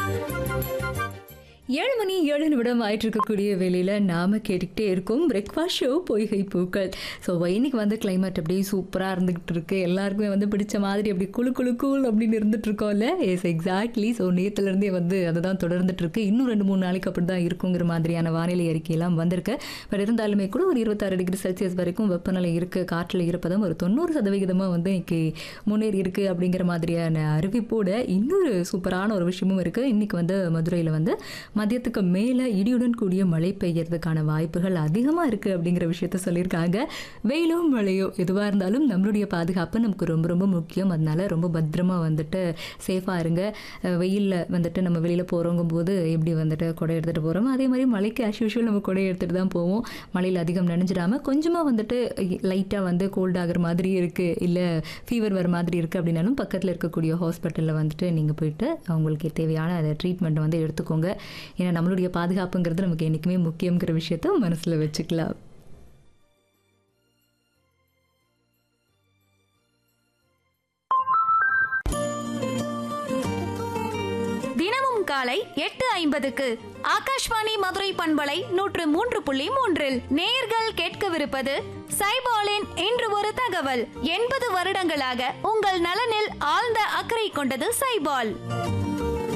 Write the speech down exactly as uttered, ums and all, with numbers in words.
ஏழு மணி ஏழு நிமிடம் ஆயிட்டு இருக்கக்கூடிய வேலையில் நாம் கேட்டுக்கிட்டே இருக்கோம் பிரேக்ஃபாஸ்ட் ஷோ பொய்கை பூக்கள். ஸோ இன்னைக்கு வந்து கிளைமேட் அப்படியே சூப்பராக இருந்துகிட்டு இருக்கு. எல்லாருக்குமே வந்து பிடிச்ச மாதிரி அப்படி குழு குழு கூல் அப்படின்னு இருந்துட்டு இருக்கோம்ல. Yes exactly. ஸோ நேற்றுலேருந்தே வந்து அதை தான் தொடர்ந்துட்டு இருக்கு. இன்னும் ரெண்டு மூணு நாளைக்கு அப்படி தான் இருக்குங்கிற மாதிரியான வானிலை அறிக்கையெல்லாம் வந்திருக்கு. பட் இருந்தாலுமே கூட ஒரு இருபத்தாறு டிகிரி செல்சியஸ் வரைக்கும் வெப்பநிலை இருக்குது. காற்றில் இருப்பதும் ஒரு தொண்ணூறு சதவிகிதமாக வந்து இன்னைக்கு முன்னேறி இருக்கு அப்படிங்கிற மாதிரியான அறிவிப்போட இன்னொரு சூப்பரான ஒரு விஷயமும் இருக்குது. இன்னைக்கு வந்து மதுரையில் வந்து மதியத்துக்கு மேலே இடியுடன் கூடிய மழை பெய்யறதுக்கான வாய்ப்புகள் அதிகமாக இருக்குது அப்படிங்கிற விஷயத்த சொல்லியிருக்காங்க. வெயிலோ மழையோ எதுவாக இருந்தாலும் நம்மளுடைய பாதுகாப்பு நமக்கு ரொம்ப ரொம்ப முக்கியம். அதனால ரொம்ப பத்திரமா வந்துட்டு சேஃபாக இருங்க. வெயிலில் வந்துட்டு நம்ம வெளியில் போகிறோங்கும் போது எப்படி வந்துட்டு கொடை எடுத்துகிட்டு போகிறோமோ அதே மாதிரி மழைக்கு ஆஸ் யூஷுவல் நம்ம கொடை எடுத்துகிட்டு தான் போவோம். மழையில் அதிகம் நனைஞ்சிடாமல் கொஞ்சமாக வந்துட்டு லைட்டாக வந்து கோல்ட் ஆகிற மாதிரி இருக்குது, இல்லை ஃபீவர் வர மாதிரி இருக்குது அப்படின்னாலும் பக்கத்தில் இருக்கக்கூடிய ஹாஸ்பிட்டலில் வந்துட்டு நீங்கள் போயிட்டு அவங்களுக்கு தேவையான அதை ட்ரீட்மெண்ட் வந்து எடுத்துக்கோங்க. ஏன்னா நம்மளுடைய பாதுகாப்புங்கிறது நமக்கு என்றைக்குமே முக்கியங்கிற விஷயத்த மனசில் வச்சுக்கலாம். தினமும் காலை எட்டு ஐம்பதுக்கு ஆகாஷ்வாணி மதுரை பண்பலை நூற்று மூன்று புள்ளி மூன்றில் நேயர்கள் கேட்கவிருப்பது சைபாலின் இன்று ஒரு தகவல். எண்பது வருடங்களாக உங்கள் நலனில் ஆழ்ந்த அக்கறை கொண்டது சைபால்.